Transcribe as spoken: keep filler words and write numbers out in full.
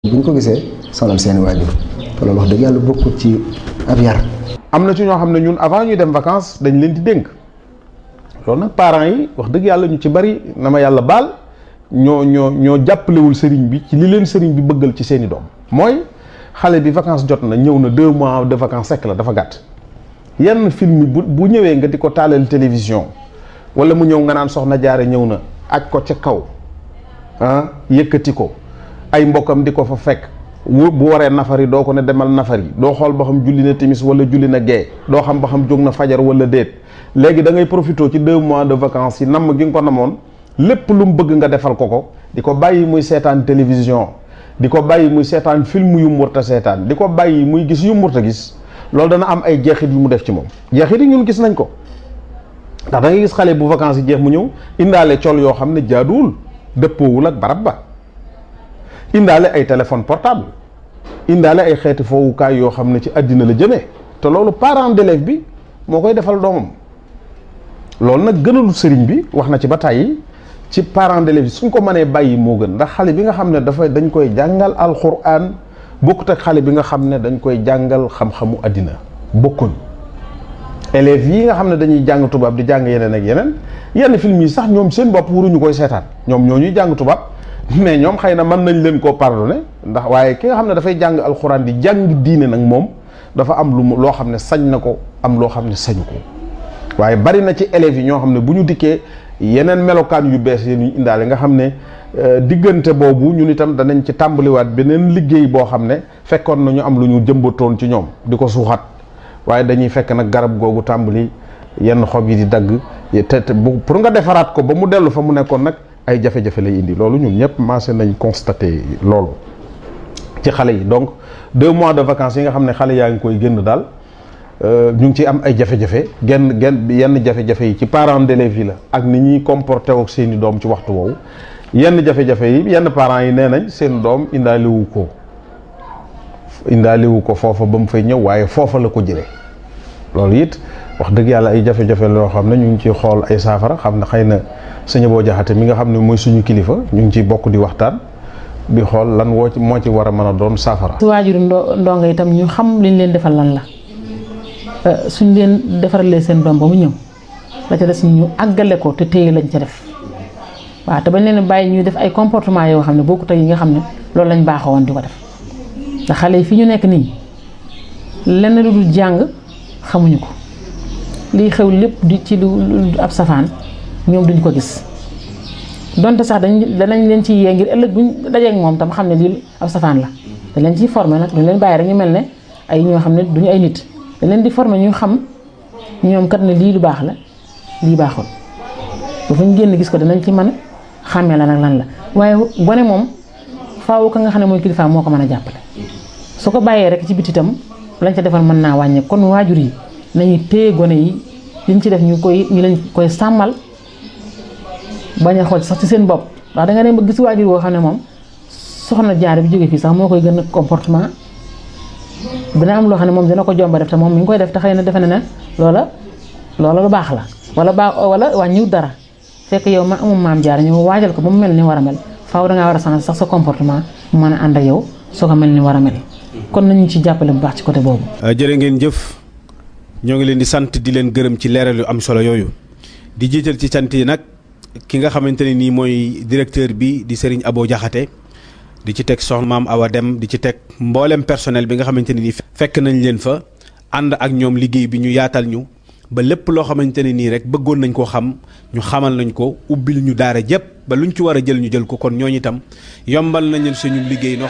bu ñu ko gisee sonal seeni waajur te loolu wax dëgg yàlla bokkut ci ab yar. am na ci ñoo xam ne ñun avant ñuy dem vacances dañ leen di dénk loolu nag parents yi wax dëgg yàlla ñu ci bari na ma yàlla baal ñoo ñoo ñoo jàppalewul sëriñ bi ci li leen sëriñ bi bëggal ci seeni doom. mooy xale bi vacances jot na ñëw na deux mois de vacances sekk la dafa gàtt yenn film bu bu ñëwee nga di ko taalal télévision wala mu ñëw nga naan soxna jaare ñëw na aj ko ca kaw ah yëkkati ko ay mbokkam di ko fa fekk bu waree nafari doo ko ne demal nafari doo xool ba xam julli na timis wala julli na gee doo xam ba xam jóg na fajar wala déet léegi da ngay profité ci deux mois de vacances yi namm gi nga ko namoon lépp lu mu bëgg nga defal ko ko di ko bàyyi muy seetaan télévision di ko bàyyi muy seetaan film yu mu warta seetaan di ko bàyyi muy gis yu mu warta gis loolu dana am ay jeexit yu mu def ci moom jeexit yi ñun gis nañ ko ndax da ngay gis xale bu vacances yi jeex mu ñëw indaale col yoo xam ne jaaduwul dëppoowul ak barab ba indaale ay téléphone portable indaale ay xeeti foowukaay yoo xam ne ci àddina la jëmee te loolu parent d'élève bi moo koy defal doomam loolu nag gënalu sëriñ bi wax na ci ba tàyyi ci parent d'élève bi suñ ko mënee bàyyi moo gën ndax xale bi nga xam ne dafa dañ koy jàngal alxuraan bokkut ak xale bi nga xam ne dañ koy jàngal xam-xamu àddina bokkuñ élèves yi nga xam ne dañuy jàng tubaab di jàng yeneen ak yeneen yenn film yi sax ñoom seen bopp waruñu koy seetaan ñoom ñoo ñuy jàng tubaab mais ñoom xëy na mën nañ leen koo pardonné ndax waaye ki nga xam ne dafay jàng alxuraan di jàng diine nag moom dafa am lu mu loo xam ne sañ na ko am loo xam ne sañu ko waaye bari na ci élèves yi ñoo xam ne bu ñu dikkee yeneen melokaan yu bees yi ñu indaale nga xam ne diggante boobu ñun itam danañ ci tàmbaliwaat beneen liggéey boo xam ne fekkoon na ñu am lu ñu jëmbatoon ci ñoom di ko suuxat waaye dañuy fekk nag garab googu tàmbali yenn xob yi di dagg te te pour nga defaraat ko ba mu dellu fa mu nekkoon nag ay jafe-jafe lay indi loolu ñun ñëpp commencé nañ constaté loolu ci xale yi donc deux mois de vacances yi nga xam ne xale yaa ngi koy génn daal ñu ngi ciy am ay jafe-jafe genn genn yenn jafe-jafe yi ci parents d'élèves yi la ak ni ñuy comporté ak seeni doom ci waxtu woowu yenn jafe-jafe yi yenn parents yi nee nañ seen doom indaalewu ko indaalewu ko foofa ba mu fay ñëw waaye foofa la ko jëlee loolu it wax dëgg yàlla ay jafe-jafe loo xam ne ñu ngi ciy xool ay saafara xam ne xëy na sëñ boo jaxate mi nga xam ne mooy suñu kilifa ñu ngi ciy bokk di waxtaan di xool lan woo ci moo ci war a mën a doon saafara. su waajuru ndo ndongo itam ñu xam liñ leen defal lan la suñ leen defaralee seen doom ba mu ñëw la ca des ñu àggale ko te téye lañ ca def waaw te bañ leen bàyyi ñuy def ay comportement yoo xam ne bokkut ak yi nga xam ne loolu lañ baaxoo woon di ko def ndax xale yi fi ñu nekk nii lenn lu dul jàng xamuñu ko liy xew lépp di ci lu ab safaan ñoom duñ ko gis donte sax dañ danañ leen ci yee ngir ëllëg buñ dajeek moom tam xam ne lii ab safaan la dañ leen ciy formé nag duñ leen bàyyi rek ñu mel ne ay ñoo xam ne duñu ay nit dañ leen di formé ñu xam ñoom kat ne lii lu baax la lii baaxul ba fu ñu génn gis ko danañ ci mën a xàmmee la nag lan la waaye gone moom faaw ka nga xam ne mooy kilifa moo ko mën a jàppale su ko bàyyee rek ci biti itam lañ ca defal mën naa wàññe kon waajur yi nañu téye gone yi liñ ci def ñu koy ñu leen koy sàmmal bañ a xool sax ci seen bopp ndax da nga dem ba gis waajur woo xam ne moom soxna jaar bi jóge fii sax moo koy gën a comportement dina am loo xam ne moom dina ko jomba def te moom mi ngi koy def te xëy na defe na ne loola loola lu baax la wala baax wala wàññiwut dara fekk yow ma amul maam jaar ñu waajal ko ba mu mel ni war a mel faaw dangaa war a changer sax sa comportement mu mën a ànd ak yow soo ko mel ni war a mel kon nañu ci jàppale bu baax ci côté boobu. jërë ngeen jëf ñoo ngi leen di sant di leen gërëm ci leeral yu am solo yooyu di jiital ci sant yi nag ki nga xamante ne nii mooy directeur bi di Serigne Abo Diakhaté di ci teg soxna maam Awa Dem di ci teg mboolem personnel bi nga xamante ne nii fekk nañ leen fa ànd ak ñoom liggéey bi ñu yaatal ñu ba lépp loo xamante ne nii rek bëggoon nañ koo xam ñu xamal nañ ko ubbil ñu daara jëpp ba luñ ci war a jël ñu jël ko kon ñooñu itam yombal nañ leen suñu liggéey noo